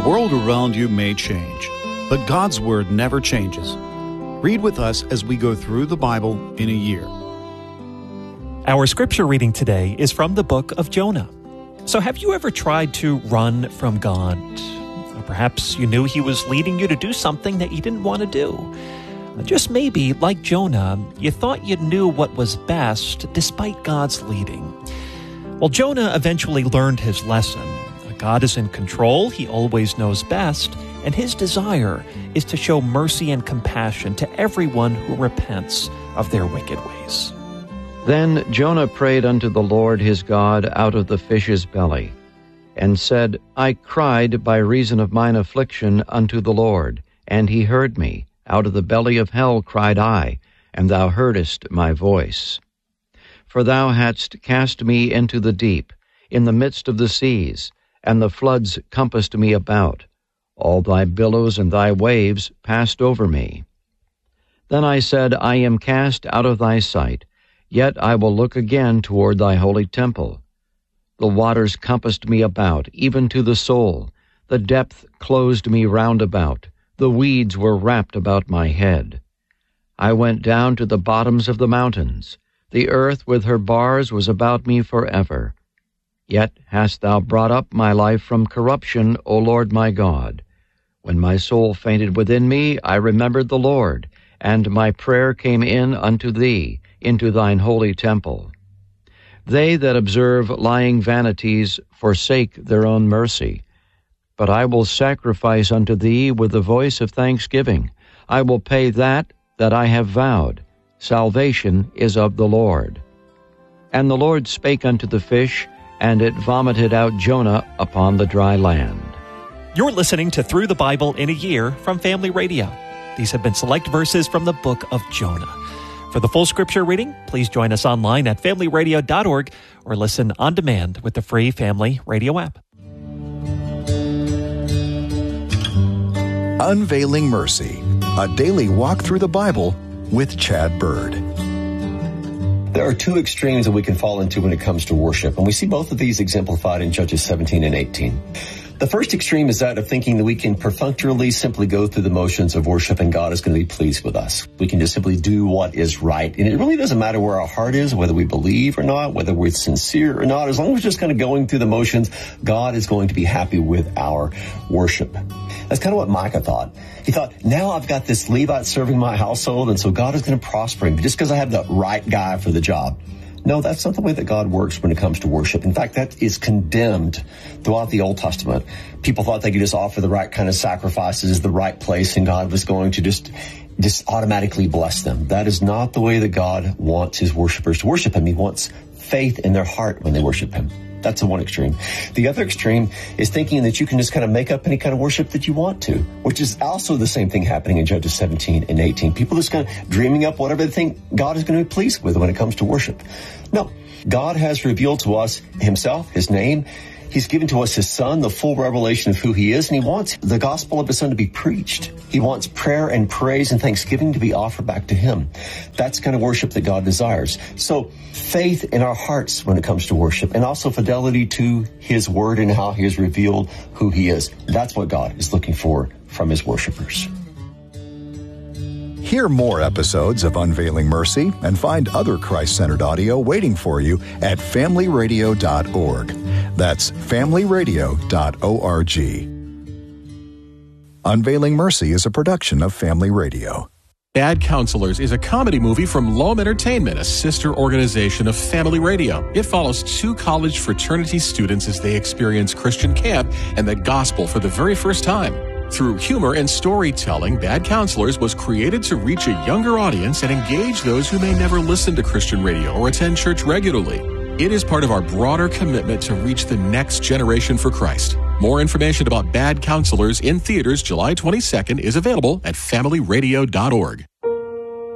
world around you may change, but God's Word never changes. Read with us as we go through the Bible in a year. Our scripture reading today is from the book of Jonah. So have you ever tried to run from God? Or perhaps you knew He was leading you to do something that you didn't want to do. Just maybe, like Jonah, you thought you knew what was best despite God's leading. Well, Jonah eventually learned his lesson. God is in control, He always knows best, and His desire is to show mercy and compassion to everyone who repents of their wicked ways. Then Jonah prayed unto the Lord his God out of the fish's belly, and said, I cried by reason of mine affliction unto the Lord, and He heard me. Out of the belly of hell cried I, and thou heardest my voice. For thou hadst cast me into the deep, in the midst of the seas, and the floods compassed me about. All thy billows and thy waves passed over me. Then I said, I am cast out of thy sight, yet I will look again toward thy holy temple. The waters compassed me about, even to the soul. The depth closed me round about. The weeds were wrapped about my head. I went down to the bottoms of the mountains. The earth with her bars was about me forever. Yet hast thou brought up my life from corruption, O Lord my God. When my soul fainted within me, I remembered the Lord, and my prayer came in unto thee, into thine holy temple. They that observe lying vanities forsake their own mercy. But I will sacrifice unto thee with the voice of thanksgiving. I will pay that I have vowed. Salvation is of the Lord. And the Lord spake unto the fish, and it vomited out Jonah upon the dry land. You're listening to Through the Bible in a Year from Family Radio. These have been select verses from the book of Jonah. For the full scripture reading, please join us online at familyradio.org or listen on demand with the free Family Radio app. Unveiling Mercy, a daily walk through the Bible with Chad Bird. There are two extremes that we can fall into when it comes to worship, and we see both of these exemplified in Judges 17 and 18. The first extreme is that of thinking that we can perfunctorily simply go through the motions of worship and God is going to be pleased with us. We can just simply do what is right. And it really doesn't matter where our heart is, whether we believe or not, whether we're sincere or not. As long as we're just kind of going through the motions, God is going to be happy with our worship. That's kind of what Micah thought. He thought, now I've got this Levite serving my household, and so God is going to prosper him just because I have the right guy for the job. No, that's not the way that God works when it comes to worship. In fact, that is condemned throughout the Old Testament. People thought they could just offer the right kind of sacrifices, the right place, and God was going to just automatically bless them. That is not the way that God wants His worshipers to worship Him. He wants faith in their heart when they worship Him. That's the one extreme. The other extreme is thinking that you can just kind of make up any kind of worship that you want to, which is also the same thing happening in Judges 17 and 18. People just kind of dreaming up whatever they think God is going to be pleased with when it comes to worship. No, God has revealed to us Himself, His name. He's given to us His Son, the full revelation of who He is, and He wants the gospel of His Son to be preached. He wants prayer and praise and thanksgiving to be offered back to Him. That's the kind of worship that God desires. So faith in our hearts when it comes to worship, and also fidelity to His Word and how He has revealed who He is. That's what God is looking for from His worshipers. Hear more episodes of Unveiling Mercy and find other Christ-centered audio waiting for you at familyradio.org. That's familyradio.org. Unveiling Mercy is a production of Family Radio. Bad Counselors is a comedy movie from Loam Entertainment, a sister organization of Family Radio. It follows two college fraternity students as they experience Christian camp and the gospel for the very first time. Through humor and storytelling, Bad Counselors was created to reach a younger audience and engage those who may never listen to Christian radio or attend church regularly. It is part of our broader commitment to reach the next generation for Christ. More information about Bad Counselors in theaters July 22nd is available at familyradio.org.